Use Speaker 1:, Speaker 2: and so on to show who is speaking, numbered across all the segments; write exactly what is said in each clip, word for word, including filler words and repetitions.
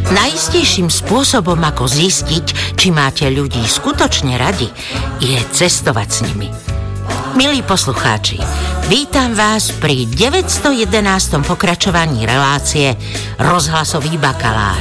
Speaker 1: Najistejším spôsobom, ako zistiť, či máte ľudí skutočne radi, je cestovať s nimi. Milí poslucháči, vítam vás pri deväťstojedenástom pokračovaní relácie Rozhlasový bakalár.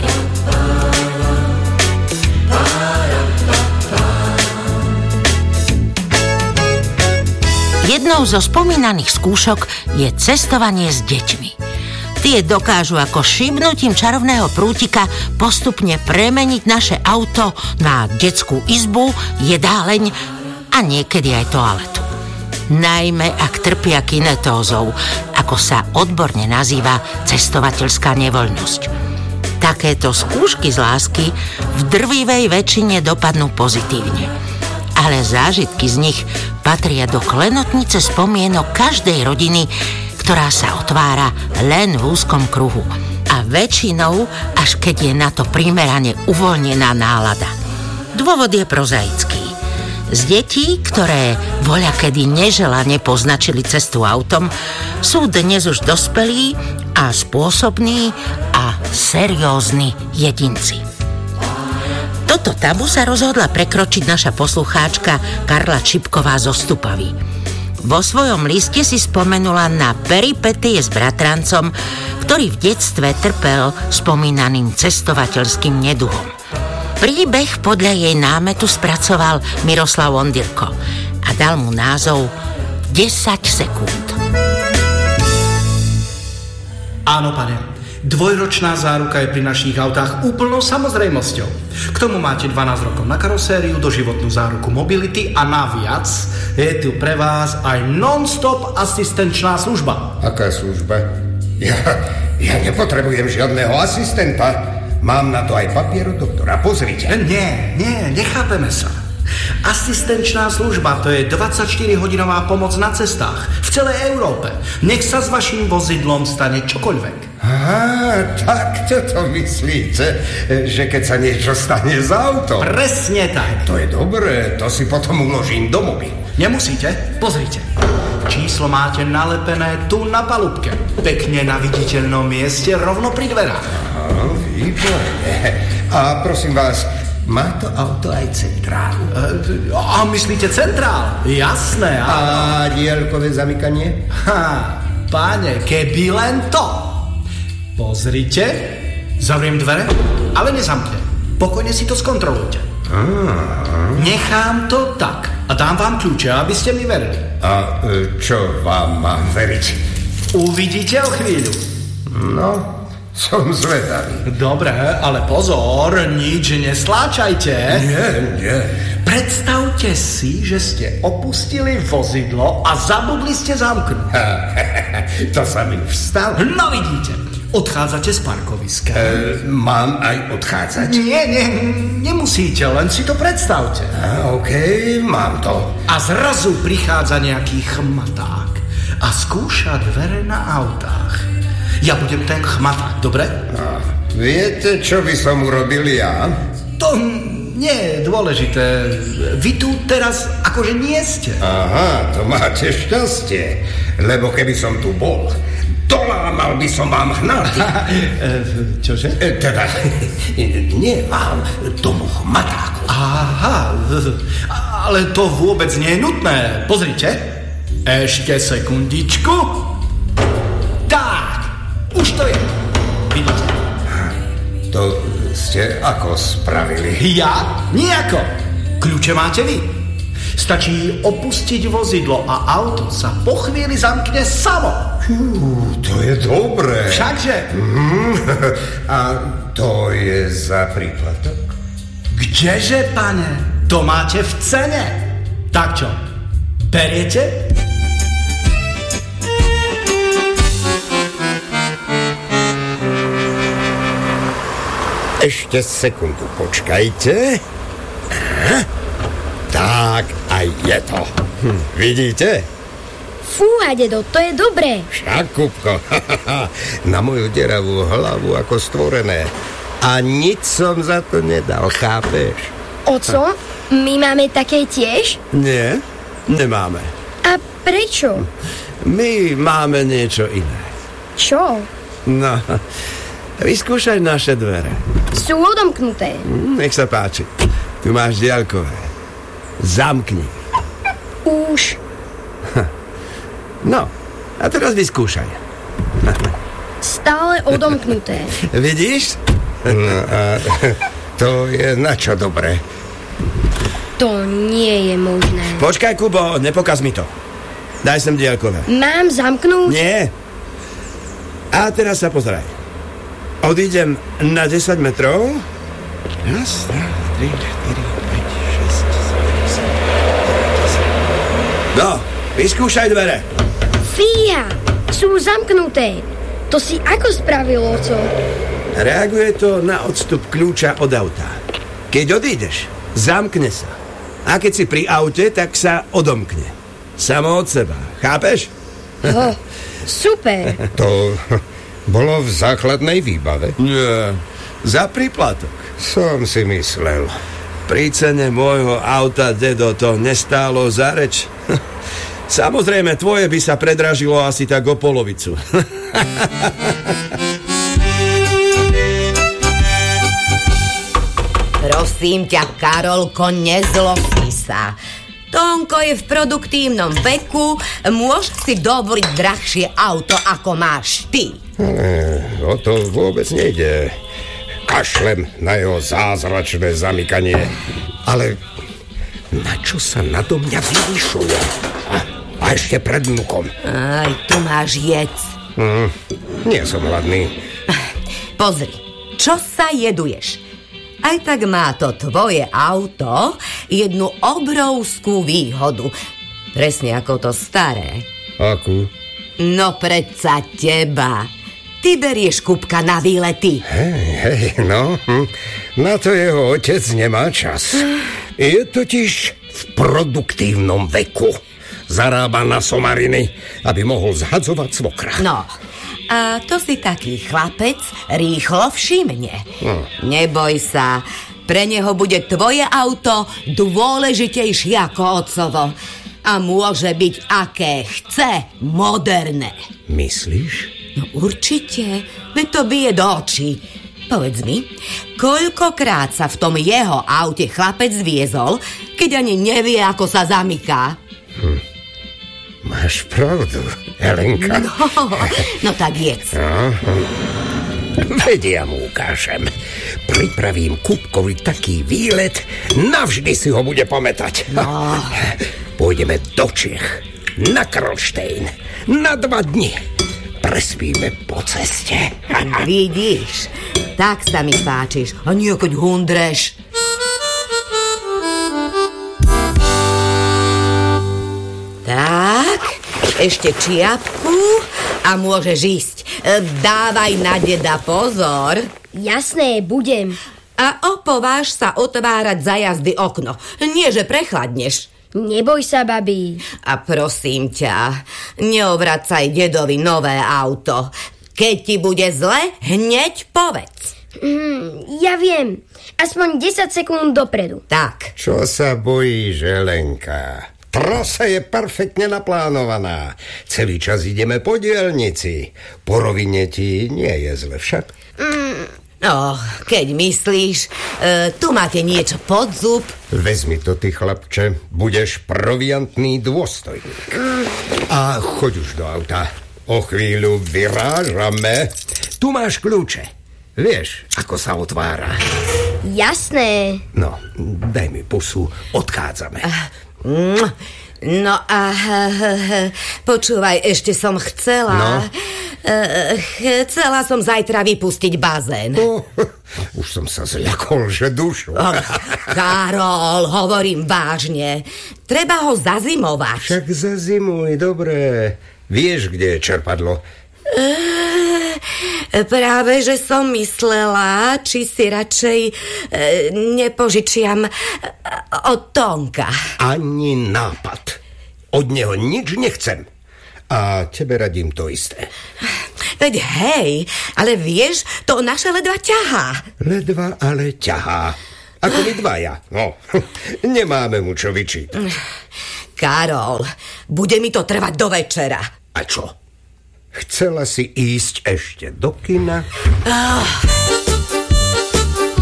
Speaker 1: Jednou zo spomínaných skúšok je cestovanie s deťmi. Tie dokážu ako šibnutím čarovného prútika postupne premeniť naše auto na detskú izbu, jedáleň a niekedy aj toaletu. Najmä ak trpia kinetózou, ako sa odborne nazýva cestovateľská nevoľnosť. Takéto skúšky z lásky v drvivej väčšine dopadnú pozitívne. Ale zážitky z nich patria do klenotnice spomienok každej rodiny, ktorá sa otvára len v úzkom kruhu. A väčšinou, až keď je na to primerane uvoľnená nálada. Dôvod je prozaický. Z detí, ktoré voľakedy neželane poznačili cestu autom, sú dnes už dospelí a spôsobní a seriózni jedinci. Toto tabu sa rozhodla prekročiť naša poslucháčka Karla Čipková zo Stupavy. Vo svojom liste si spomenula na peripetie s bratrancom, ktorý v detstve trpel spomínaným cestovateľským neduhom. Príbeh podľa jej námetu spracoval Miroslav Ondyrko a dal mu názov desať sekúnd.
Speaker 2: Áno, pane. Dvojročná záruka je pri našich autách úplnou samozrejmosťou. K tomu máte dvanásť rokov na karosériu, doživotnú záruku mobility a naviac je tu pre vás aj non-stop asistenčná služba.
Speaker 3: Aká služba? Ja, ja nepotrebujem žiadneho asistenta. Mám na to aj papier od doktora. Pozrite.
Speaker 2: Nie, nie, nechápeme sa. Asistenčná služba, to je dvadsaťštyrihodinová pomoc na cestách v celej Európe. Nech sa s vaším vozidlom stane čokoľvek.
Speaker 3: Á, tak to myslíte, že keď sa niečo stane s autom?
Speaker 2: Presne tak.
Speaker 3: To je dobré, to si potom uložím do mobilu.
Speaker 2: Nemusíte, pozrite. Číslo máte nalepené tu na palubke. Pekne na viditeľnom mieste, rovno pri dverách.
Speaker 3: Á, výborne. A prosím vás, má to auto aj centrálu?
Speaker 2: A myslíte centrál? Jasné.
Speaker 3: A, a diaľkové zamykanie?
Speaker 2: Ha, páne, keby len to. Pozrite, zavriem dvere, ale nezamknem. Pokojne si to skontrolujte.
Speaker 3: Ah.
Speaker 2: Nechám to tak a dám vám kľúče, aby ste mi verili.
Speaker 3: A čo vám mám veriť?
Speaker 2: Uvidíte o chvíľu.
Speaker 3: No, som zvedavý.
Speaker 2: Dobre, ale pozor, nič nesláčajte.
Speaker 3: Nie, nie.
Speaker 2: Predstavte si, že ste opustili vozidlo a zabudli ste zamknúť.
Speaker 3: To sa mi už stalo.
Speaker 2: No vidíte, odchádzate z parkoviska.
Speaker 3: E, mám aj odchádzať?
Speaker 2: Nie, nie, nemusíte, len si to predstavte.
Speaker 3: A, okej, okay, mám to.
Speaker 2: A zrazu prichádza nejaký chmaták a skúša dvere na autách. Ja budem ten chmaták, dobre?
Speaker 3: A, viete, čo by som urobil ja?
Speaker 2: To nie je dôležité. Vy tu teraz akože nie ste.
Speaker 3: Aha, to máte šťastie. Lebo keby som tu bol, dolámal by som vám hnaty.
Speaker 2: Čože?
Speaker 3: Teda, nie vám, tomu chmatáku.
Speaker 2: Aha, ale to vôbec nie je nutné. Pozrite. Ešte sekundičku. Tak, už to je. Vidíte?
Speaker 3: To ste ako spravili?
Speaker 2: Ja? Nijako. Kľúče máte vy. Stačí opustiť vozidlo a auto sa po chvíli zamkne samo.
Speaker 3: Fú, to je dobré.
Speaker 2: Všakže.
Speaker 3: Mm, a to je za príplatok?
Speaker 2: Kdeže, pane? To máte v cene. Tak čo, beriete?
Speaker 3: Ešte sekundu počkajte. Aha. Tak aj je to. Hm, vidíte?
Speaker 4: Fúha, dedo, to je dobré.
Speaker 3: Však, Kupko, na moju deravú hlavu ako stvorené. A nič som za to nedal, chápeš?
Speaker 4: Oco, my máme také tiež?
Speaker 5: Nie, nemáme.
Speaker 4: A prečo?
Speaker 5: My máme niečo iné.
Speaker 4: Čo?
Speaker 5: No, vyskúšaj naše dvere.
Speaker 4: Sú odomknuté.
Speaker 5: Nech sa páči. Tu máš diaľkové. Zamkni.
Speaker 4: Už.
Speaker 5: No, a teraz vyskúšaj.
Speaker 4: Stále odomknuté.
Speaker 5: Vidíš?
Speaker 3: No a to je na čo dobré?
Speaker 4: To nie je možné.
Speaker 5: Počkaj, Kubo, nepokaz mi to. Daj sem diaľkové.
Speaker 4: Mám zamknúť?
Speaker 5: Nie. A teraz sa pozeraj. Odídem na desať metrov. Raz, dva, tri, štyri, päť, šesť, sedem, osem, deväť. No, vyskúšaj dvere.
Speaker 4: Fíha, sú zamknuté. To si ako spravil, oco?
Speaker 5: Reaguje to na odstup kľúča od auta. Keď odídeš, zamkne sa. A keď si pri aute, tak sa odomkne. Samo od seba. Chápeš?
Speaker 4: Oh, super.
Speaker 3: To bolo v základnej výbave.
Speaker 5: Nie, za príplatok.
Speaker 3: Som si myslel.
Speaker 5: Pri cene môjho auta, dedo, to nestálo za reč. Samozrejme, tvoje by sa predražilo asi tak o polovicu.
Speaker 6: Prosím ťa, Karolko, nezlosti sa. Tonko je v produktívnom veku, môže si dovoliť drahšie auto, ako máš ty.
Speaker 3: Ale o to vôbec nejde. Kašlem na jeho zázračné zamykanie. Ale na čo sa nado mňa vyvyšuje? A, a ešte pred vnukom.
Speaker 6: Aj, tu máš jedz.
Speaker 3: Hm, nie som hladný.
Speaker 6: Pozri, čo sa jeduješ? Aj tak má to tvoje auto jednu obrovskú výhodu. Presne ako to staré.
Speaker 3: Akú?
Speaker 6: No predsa teba. Ty berieš Kupka na výlety.
Speaker 3: Hej, hej, no. Hm. Na to jeho otec nemá čas. Je totiž v produktívnom veku. Zarába na somariny, aby mohol zhadzovať svokra.
Speaker 6: No, a to si taký chlapec rýchlo všimne. Hm. Neboj sa, pre neho bude tvoje auto dôležitejšie ako otcovo. A môže byť aké chce, moderné.
Speaker 3: Myslíš?
Speaker 6: No určite, veď to bije do očí. Povedz mi, koľkokrát sa v tom jeho aute chlapec zviezol, keď ani nevie, ako sa zamyká?
Speaker 3: Hm. Máš pravdu, Helenka.
Speaker 6: No, no tak jedz.
Speaker 3: No, veď ja mu ukážem. Pripravím Kupkovi taký výlet, navždy si ho bude pamätať.
Speaker 6: No.
Speaker 3: Pôjdeme do Čiech, na Karlštejn, na dva dni. Prespíme po ceste.
Speaker 6: Vidíš, tak sa mi páčiš, a nie keď hundreš. Tak, ešte čiapku a môžeš ísť. Dávaj na deda pozor.
Speaker 4: Jasné, budem.
Speaker 6: A opováž sa otvárať za jazdy okno. Nie, že prechladneš.
Speaker 4: Neboj sa, babi.
Speaker 6: A prosím ťa, neovracaj dedovi nové auto. Keď ti bude zle, hneď povedz.
Speaker 4: Mm, ja viem. Aspoň desať sekúnd dopredu.
Speaker 6: Tak.
Speaker 3: Čo sa bojíš, Helenka? Trasa je perfektne naplánovaná. Celý čas ideme po diaľnici. Po rovine ti nie je zle však.
Speaker 6: Mm, no, keď myslíš, e, tu máte niečo pod zub.
Speaker 3: Vezmi to, ty chlapče. Budeš proviantný dôstojník. Mm. A choď už do auta. O chvíľu vyrážame. Tu máš kľúče. Vieš, ako sa otvára.
Speaker 4: Jasné.
Speaker 3: No, daj mi pusu. Odchádzame.
Speaker 6: No a počúvaj, ešte som chcela
Speaker 3: no?
Speaker 6: Chcela som zajtra vypustiť bazén.
Speaker 3: Oh, už som sa zľakol, že dušu.
Speaker 6: Oh, Karol, hovorím vážne. Treba ho zazimovať.
Speaker 3: Však zazimuj, dobre. Vieš, kde je čerpadlo?
Speaker 6: E, práve, že som myslela, či si radšej e, nepožičiam od Tonka.
Speaker 3: Ani nápad. Od neho nič nechcem. A tebe radím to isté.
Speaker 6: Veď hej, ale vieš, to naša ledva ťahá.
Speaker 3: Ledva ale ťahá. Ako my dvaja. No, nemáme mu čo vyčítať.
Speaker 6: Karol, bude mi to trvať do večera.
Speaker 3: A čo? Chcela si ísť ešte do kina?
Speaker 6: Oh.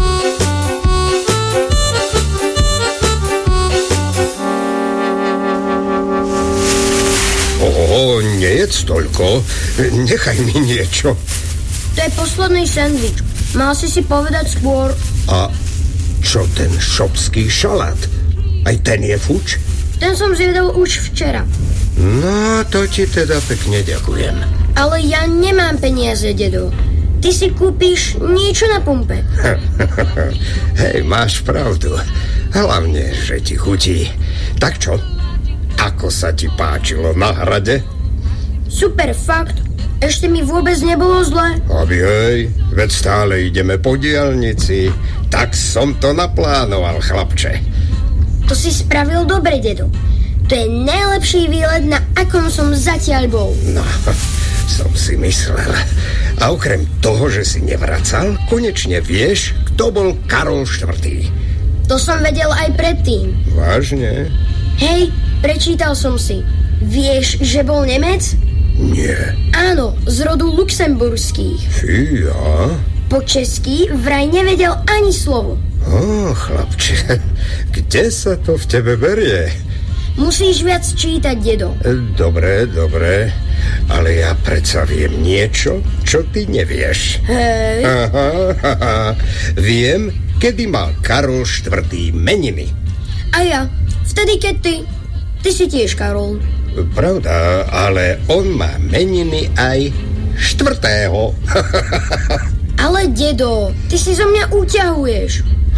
Speaker 3: nejedz toľko. Nechaj mi niečo.
Speaker 4: To je posledný sendvič. Mal si si povedať skôr.
Speaker 3: A čo ten šopský šalát? Aj ten je fuč?
Speaker 4: Ten som zjedol už včera.
Speaker 3: No, to ti teda pekne ďakujem.
Speaker 4: Ale ja nemám peniaze, dedo. Ty si kúpiš niečo na pumpe.
Speaker 3: Hej, máš pravdu. Hlavne, že ti chutí. Tak čo? Ako sa ti páčilo na hrade?
Speaker 4: Super, fakt. Ešte mi vôbec nebolo zle.
Speaker 3: Aby hej, veď stále ideme po diaľnici. Tak som to naplánoval, chlapče.
Speaker 4: To si spravil dobre, dedo. To je najlepší výlet, na akom som zatiaľ bol.
Speaker 3: No, som si myslel. A okrem toho, že si nevracal, konečne vieš, kto bol Karol štvrtý.
Speaker 4: To som vedel aj predtým.
Speaker 3: Vážne?
Speaker 4: Hej, prečítal som si. Vieš, že bol Nemec?
Speaker 3: Nie.
Speaker 4: Áno, z rodu luxemburských.
Speaker 3: Fíja.
Speaker 4: Po česky vraj nevedel ani slovo.
Speaker 3: Ó, chlapče, kde sa to v tebe berie?
Speaker 4: Musíš viac čítať, dedo.
Speaker 3: Dobre, dobre, ale ja predsa viem niečo, čo ty nevieš.
Speaker 4: Hej.
Speaker 3: Aha, aha. Viem, kedy mal Karol štvrtý meniny.
Speaker 4: A ja, vtedy keď ty. Ty si tiež Karol.
Speaker 3: Pravda, ale on má meniny aj štvrtého.
Speaker 4: Ale dedo, ty si zo mňa uťahuješ.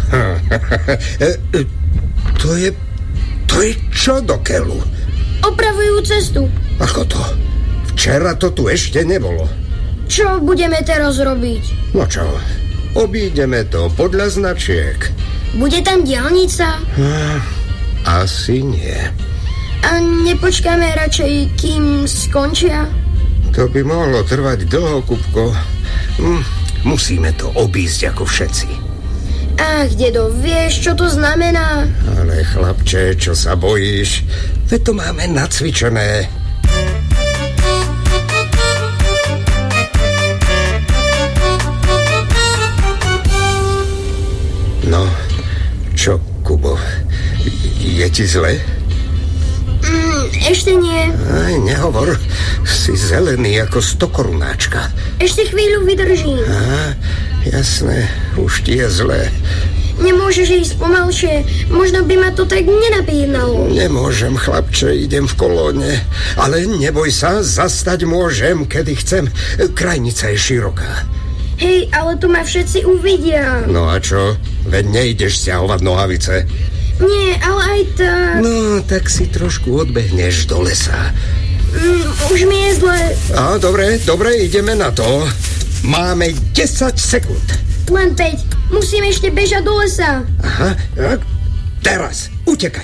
Speaker 3: To je... To je čo do keľu?
Speaker 4: Opravujú cestu.
Speaker 3: Ako to? Včera to tu ešte nebolo.
Speaker 4: Čo budeme teraz robiť?
Speaker 3: No čo? Obídeme to podľa značiek.
Speaker 4: Bude tam diaľnica?
Speaker 3: Asi nie.
Speaker 4: A nepočkáme radšej, kým skončia?
Speaker 3: To by mohlo trvať dlho, Kupko. Hm, musíme to obísť ako všetci.
Speaker 4: Ach, dedo, vieš, čo to znamená?
Speaker 3: Ale chlapče, čo sa bojíš? Veď to máme nacvičené. No, čo, Kubo? Je ti zle?
Speaker 4: Mm, ešte nie.
Speaker 3: Aj, nehovor. Si zelený ako stokorunáčka.
Speaker 4: Ešte chvíľu vydržím.
Speaker 3: Á, jasné, už ti je zle.
Speaker 4: Nemôžeš ísť pomalšie. Možno by ma to tak nenapínalo.
Speaker 3: Nemôžem, chlapče, idem v kolóne. Ale neboj sa, zastať môžem, kedy chcem. Krajnica je široká.
Speaker 4: Hej, ale tu ma všetci uvidia.
Speaker 3: No a čo? Veď nejdeš stiahovať nohavice.
Speaker 4: Nie, ale aj tak.
Speaker 3: No, tak si trošku odbehneš do lesa.
Speaker 4: Mm, už mi je zle.
Speaker 3: Á, dobre, dobre, ideme na to. Máme desať sekúnd.
Speaker 4: Len päť. Musím ešte bežať do lesa.
Speaker 3: Aha, tak. Teraz, utekaj.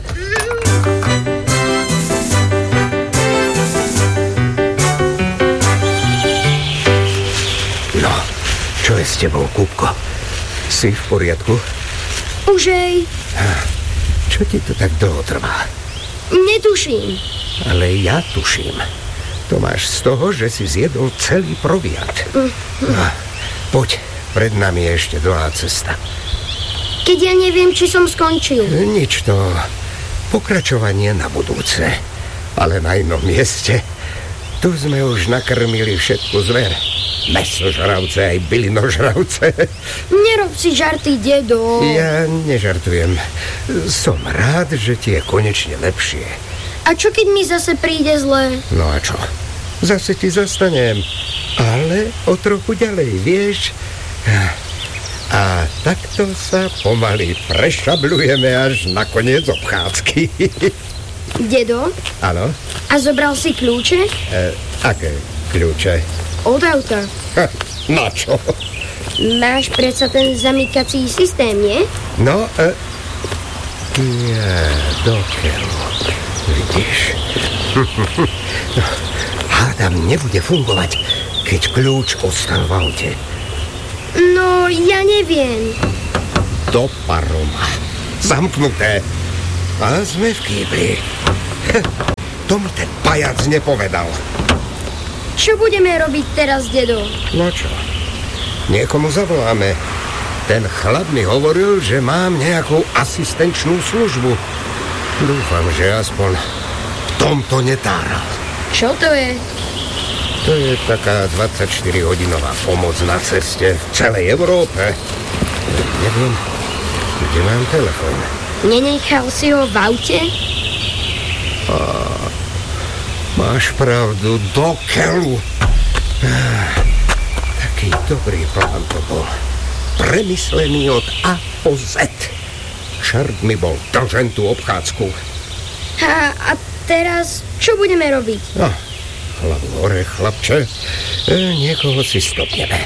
Speaker 3: No, čo je s tebou, Kúbko? Si v poriadku?
Speaker 4: Užej.
Speaker 3: Čo ti to tak dlho trvá?
Speaker 4: Netuším.
Speaker 3: Ale ja tuším. To máš z toho, že si zjedol celý proviant. No, poď, pred nami je ešte dlhá cesta.
Speaker 4: Keď ja neviem, či som skončil.
Speaker 3: Nič to. Pokračovanie na budúce. Ale na inom mieste. Tu sme už nakrmili všetku zver. Mäsožravce aj bylinožravce.
Speaker 4: Nerob si žarty, dedo.
Speaker 3: Ja nežartujem. Som rád, že ti je konečne lepšie.
Speaker 4: A čo keď mi zase príde zle?
Speaker 3: No a čo? Zase ti zastanem. Ale o trochu ďalej, vieš? A takto sa pomaly prešablujeme až na koniec obchádzky.
Speaker 4: Dedo?
Speaker 3: Áno?
Speaker 4: A zobral si kľúče?
Speaker 3: E, aké kľúče?
Speaker 4: Od auta.
Speaker 3: Ha, na čo?
Speaker 4: Máš predsa ten zamykací systém, nie?
Speaker 3: No, e, ja, do keľu. Vidíš? No, hádam, nebude fungovať, keď kľúč ostal v aute.
Speaker 4: No, ja neviem.
Speaker 3: Do paroma. Zamknuté. A sme v kýbli. To mi ten pajac nepovedal.
Speaker 4: Čo budeme robiť teraz, dedo?
Speaker 3: No čo? Niekomu zavoláme. Ten chlap mi hovoril, že mám nejakú asistenčnú službu. Dúfam, že aspoň v tomto netáral.
Speaker 4: Čo to je?
Speaker 3: To je taká dvadsaťštyrihodinová pomoc na ceste v celej Európe. Neviem, kde mám telefón.
Speaker 4: Nenechal si ho v aute?
Speaker 3: Á, máš pravdu, do keľu. Á, taký dobrý plán to bol. Premyslený od A po Z. Šart mi bol držen tú obchádzku.
Speaker 4: A, a teraz čo budeme robiť?
Speaker 3: No, hlavu hore, chlapče. E, niekoho si stopneme.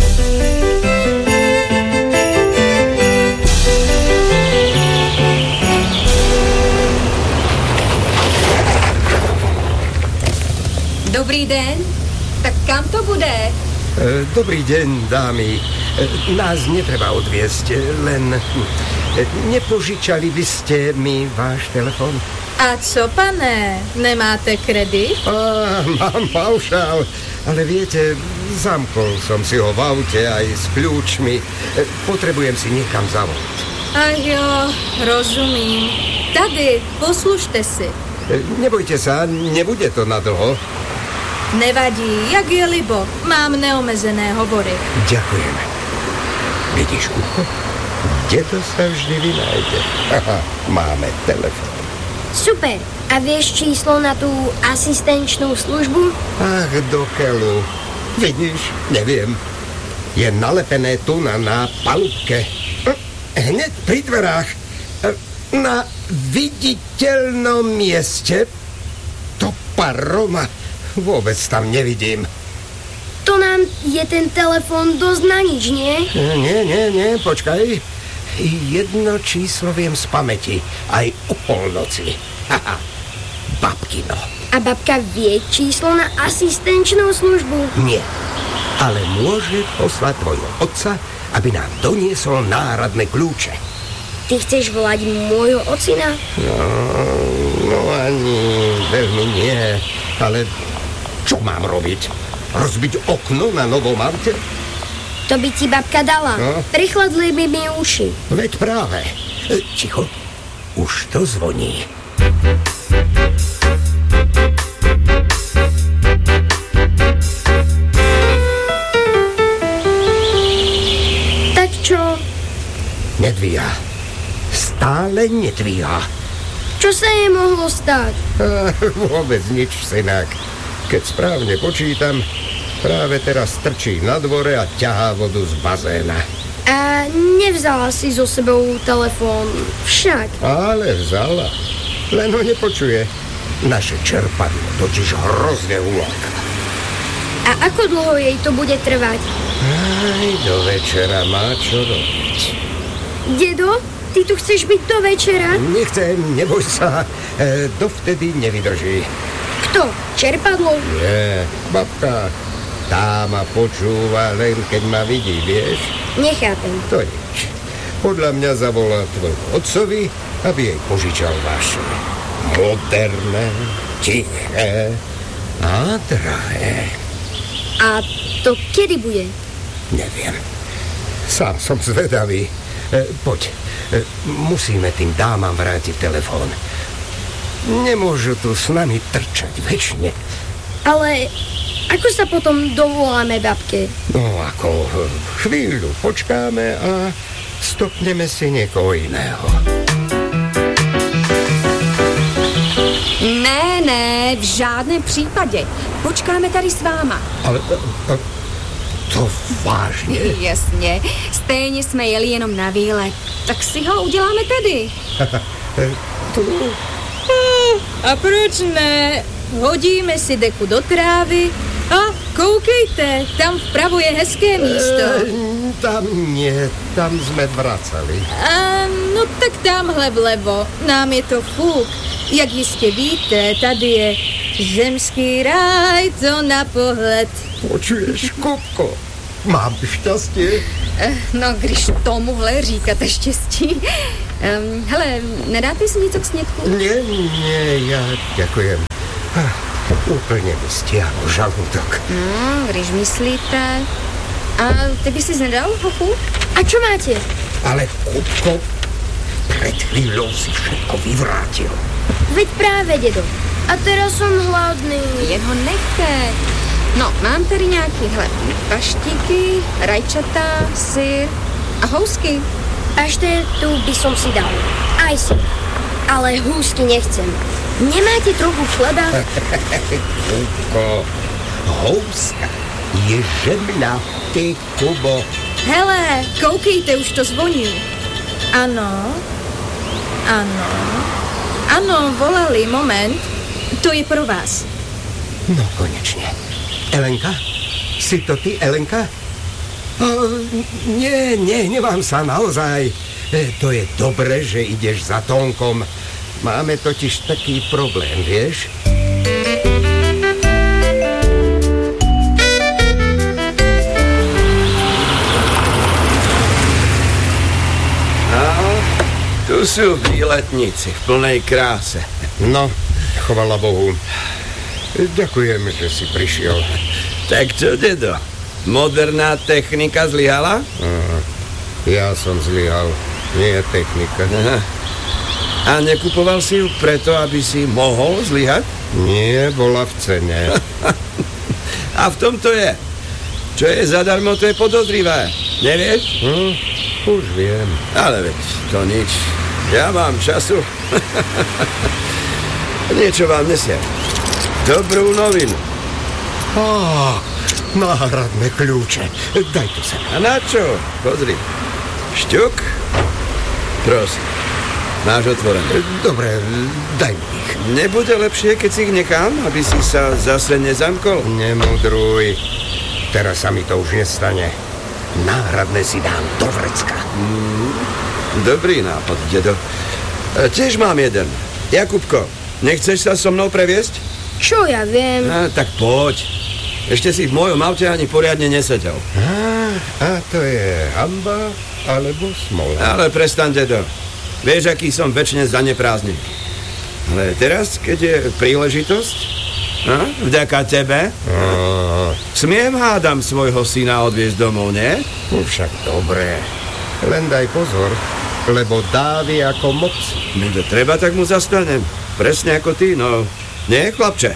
Speaker 7: Dobrý den, tak kam to bude?
Speaker 3: Dobrý deň, dámy. Nás netreba odviesť, len nepožičali by ste mi váš telefon?
Speaker 7: A co, pane, nemáte kredit?
Speaker 3: Á, mám paušál, ale viete, zamkol som si ho v aute aj s kľúčmi. Potrebujem si niekam zavolať.
Speaker 7: Ach jo, rozumím. Tady, poslušte si.
Speaker 3: Nebojte sa, nebude to nadlho.
Speaker 7: Nevadí, jak je libo. Mám neomezené hovory.
Speaker 3: Ďakujem. Vidíš, Kupko? Dedo sa vždy vynájde. Aha, máme telefon.
Speaker 4: Super. A vieš číslo na tú asistenčnú službu?
Speaker 3: Ach, do keľu. Vidíš? Neviem. Je nalepené tu na, na palubke. Hneď pri dverách. Na viditeľnom mieste. To paroma. Vôbec tam nevidím.
Speaker 4: To nám je ten telefon dosť na nič, nie?
Speaker 3: Nie, nie, nie, počkaj. Jedno číslo viem z pamäti. Aj o polnoci. Haha, babkino.
Speaker 4: A babka vie číslo na asistenčnú službu?
Speaker 3: Nie, ale môže poslať tvojho otca, aby nám doniesol náhradné kľúče.
Speaker 4: Ty chceš volať môjho ocina?
Speaker 3: No, no ani veľmi nie, ale čo mám robiť? Rozbiť okno na novom aute?
Speaker 4: To by ti babka dala.
Speaker 3: No.
Speaker 4: Prichladli by mi uši.
Speaker 3: Veď práve. E, ticho, už to zvoní.
Speaker 4: Tak čo?
Speaker 3: Nedvíha. Stále nedvíha.
Speaker 4: Čo sa jej mohlo stať?
Speaker 3: Vôbec nič, synák. Keď správne počítam, práve teraz trčí na dvore a ťahá vodu z bazéna.
Speaker 4: A nevzala si so sebou telefón však?
Speaker 3: Ale vzala. Len ho nepočuje. Naše čerpadlo totiž hrozne uláka.
Speaker 4: A ako dlho jej to bude trvať?
Speaker 3: Aj do večera má čo robiť.
Speaker 4: Dedo, ty tu chceš byť do večera?
Speaker 3: Nechcem, neboj sa. E, dovtedy nevydrží.
Speaker 4: Kto? Čerpadlo?
Speaker 3: Nie, babka. Tá ma počúva len keď ma vidí, vieš?
Speaker 4: Nechápem.
Speaker 3: To nič. Podľa mňa zavolá tvojmu otcovi, aby jej požičal vaše. Moderné, tiché a drahé.
Speaker 4: A to kedy bude?
Speaker 3: Neviem. Sám som zvedavý. E, poď, e, musíme tým dámam vrátiť telefón. Nemôžu tu s nami trčať večne.
Speaker 4: Ale ako sa potom dovoláme babke?
Speaker 3: No ako, chvíľu počkáme a stopneme si niekoho iného.
Speaker 8: Ne, ne, v žádném případě. Počkáme tady s váma.
Speaker 3: Ale a, to vážně?
Speaker 8: Jasně, stejně jsme jeli jenom na výlet, tak si ho uděláme tady.
Speaker 3: to...
Speaker 7: A proč ne? Hodíme si deku do trávy a koukejte, tam vpravo je hezké místo.
Speaker 3: E, tam nie, tam sme vracali.
Speaker 7: A, no tak tamhle vlevo, nám je to fuk. Jak jistě víte, tady je zemský ráj, to na pohled.
Speaker 3: Počuješ, Kupko, mám šťastie.
Speaker 8: No, když tomuhle říkáte štěstí. Um, hele, nedáte si něco k snědku?
Speaker 3: Nie, nie, ja ďakujem. Ah, úplne mi stiahol žalúdok.
Speaker 8: No, když myslíte. A ty by si nedal, hochu?
Speaker 4: A čo máte?
Speaker 3: Ale Kupko, pred chvíľou si všetko vyvrátil.
Speaker 4: Veď práve, dedo. A teraz som hladný.
Speaker 8: Jen ho nechte. No, mám tady nějaký, hele, paštíky, rajčata, syr a housky.
Speaker 4: Paštetu by som si dal. Aj si. Ale húsky nechcem. Nemáte trochu chleba?
Speaker 3: Kupko, houska je žemľa, ty, Kubo.
Speaker 7: Hele, koukejte, už to zvoní. Ano, ano, ano, volali, moment. To je pro vás.
Speaker 3: No, konečne. Elenka? Si to ty, Elenka? O, nie, nie, nemám sa naozaj. E, to je dobre, že ideš za Tónkom. Máme totiž taký problém, vieš?
Speaker 5: Tu sú výletníci v plnej kráse.
Speaker 3: No, chvala Bohu. Ďakujem, že si prišiel.
Speaker 5: Tak čo, dedo? Moderná technika zlyhala?
Speaker 3: Aha, ja som zlyhal, nie technika.
Speaker 5: Aha. A nekupoval si ju preto, aby si mohol zlyhať?
Speaker 3: Nie, bola v cene.
Speaker 5: A v tom to je. Čo je zadarmo, to je podozrivé. Nevieš?
Speaker 3: Hm, už viem.
Speaker 5: Ale veď, to nič. Ja mám času. Niečo vám nesiem. Dobrú novinu.
Speaker 3: Oh, náhradné kľúče. Daj to sa.
Speaker 5: A na čo? Pozri. Šťuk. Prosím. Máš otvorené.
Speaker 3: Dobre, daj mi ich.
Speaker 5: Nebude lepšie, keď si ich nechám, aby si sa zase nezamkol?
Speaker 3: Nemudruj. Teraz sa mi to už nestane. Náhradné si dám do vrecka.
Speaker 5: Mm, dobrý nápad, dedo. E, tiež mám jeden. Jakubko, nechceš sa so mnou previesť?
Speaker 4: Čo ja viem?
Speaker 5: A, tak poď. Ešte si v mojom aute ani poriadne nesedel.
Speaker 3: A, a to je hamba alebo smola.
Speaker 5: Ale prestaň, dedo. Vieš, aký som večne zaneprázdnený. Ale teraz, keď je príležitosť, a, vďaka tebe,
Speaker 3: A,
Speaker 5: smiem hádam svojho syna odviesť domov, nie?
Speaker 3: však dobre. Len daj pozor, lebo dávi ako moc.
Speaker 5: No to treba, tak mu zastanem. Presne ako ty, no. Nie, chlapče?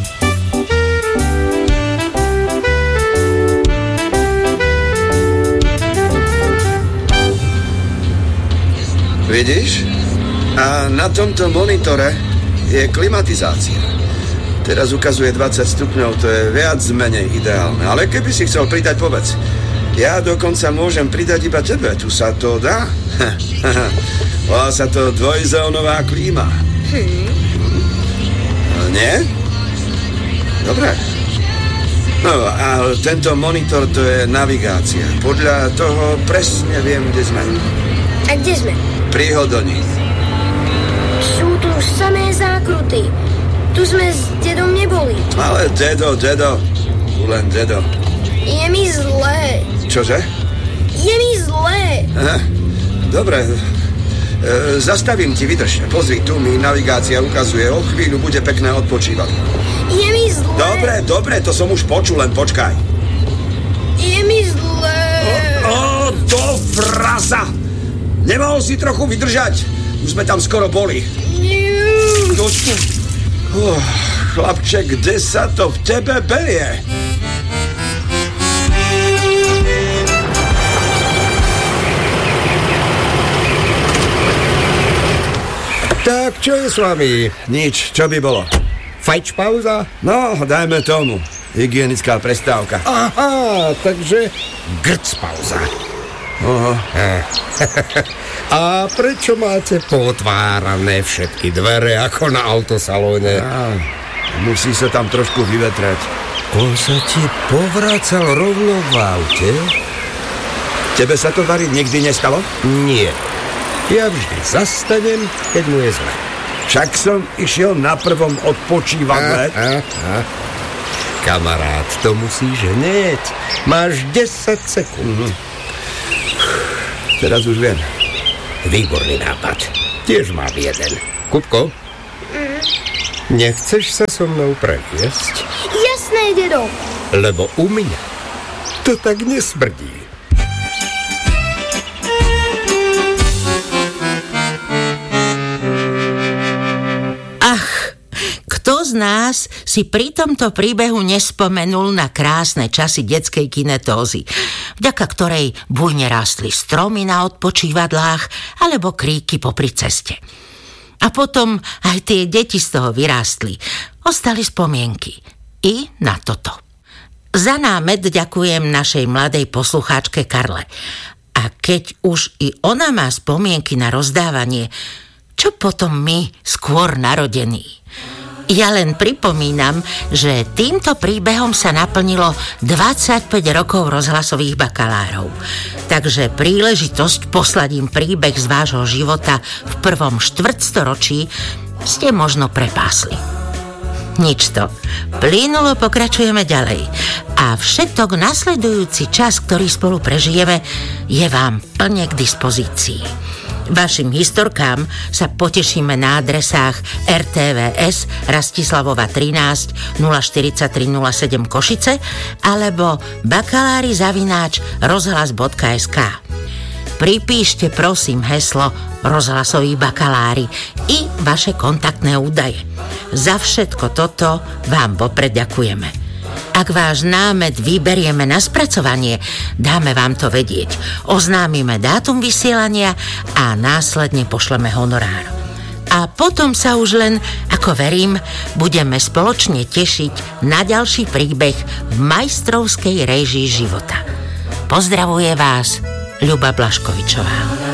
Speaker 5: Vidíš? A na tomto monitore je klimatizácia. Teraz ukazuje dvadsať stupňov, to je viac menej ideálne. Ale keby si chcel pridať, povedz. Ja dokonca môžem pridať iba tebe, tu sa to dá. Volá sa to dvojzónová klíma.
Speaker 8: Hm.
Speaker 5: Nie? Dobre. No a tento monitor to je navigácia. Podľa toho presne viem, kde sme.
Speaker 4: A kde sme?
Speaker 5: Pri Hodoni.
Speaker 4: Sú tu samé zákruty. Tu sme s dedom neboli.
Speaker 5: Ale dedo, dedo. Len dedo.
Speaker 4: Je mi zlé.
Speaker 5: Čože?
Speaker 4: Je mi zlé.
Speaker 5: Aha. Dobre. E, zastavím ti, vydrž. Pozri, tu mi navigácia ukazuje. O chvíľu bude pekné odpočívať.
Speaker 4: Je mi zlé.
Speaker 5: Dobre, dobre, to som už počul, len počkaj.
Speaker 4: Je mi zlé.
Speaker 5: O, o do fraza! Nemohol si trochu vydržať? Už sme tam skoro boli. No, oh, chlapče, kde sa to v tebe berie?
Speaker 3: Tak, čo je s vami?
Speaker 5: Nič, čo by bolo?
Speaker 3: Fajč pauza?
Speaker 5: No, dajme tomu. Hygienická prestávka.
Speaker 3: Aha, takže grc pauza.
Speaker 5: Oho.
Speaker 3: A prečo máte potvárané všetky dvere ako na autosalóne?
Speaker 5: Á, musí sa tam trošku vyvetrať.
Speaker 3: On sa ti povracal rovno v aute?
Speaker 5: Tebe sa to, Vary, nikdy nestalo?
Speaker 3: Nie. Ja vždy zastanem, keď mu je zle.
Speaker 5: Však som išiel na prvom odpočívadle.
Speaker 3: A, a, a. Kamarát, to musíš hneď. Máš desať sekúnd.
Speaker 5: Mhm. Teraz už viem.
Speaker 3: Výborný nápad. Tiež mám jeden. Kupko? Mm. Nechceš sa so mnou previesť?
Speaker 4: Jasné, dedo.
Speaker 3: Lebo u mňa to tak nesmrdí.
Speaker 1: Ach, kto nás si pri tomto príbehu nespomenul na krásne časy detskej kinetózy, vďaka ktorej bujne rástli stromy na odpočívadlách alebo kríky popri ceste. A potom aj tie deti z toho vyrástli. Ostali spomienky i na toto. Za námet ďakujem našej mladej poslucháčke Karle. A keď už i ona má spomienky na rozdávanie, čo potom my, skôr narodení? Ja len pripomínam, že týmto príbehom sa naplnilo dvadsaťpäť rokov rozhlasových bakalárov. Takže príležitosť poslať im príbeh z vášho života v prvom štvrtstoročí ste možno prepásli. Nič to. Plynulo pokračujeme ďalej. A všetok nasledujúci čas, ktorý spolu prežijeme, je vám plne k dispozícii. Vašim historkám sa potešíme na adresách er té vé es Rastislavova trinásť nula štyridsaťtri nula sedem Košice alebo bakalári zavináč rozhlas bodka es ká. Pripíšte prosím heslo Rozhlasoví bakalári i vaše kontaktné údaje. Za všetko toto vám vopred ďakujeme. Ak váš námet vyberieme na spracovanie, dáme vám to vedieť. Oznámime dátum vysielania a následne pošleme honorár. A potom sa už len, ako verím, budeme spoločne tešiť na ďalší príbeh v majstrovskej réžii života. Pozdravuje vás Ľuba Blaškovičová.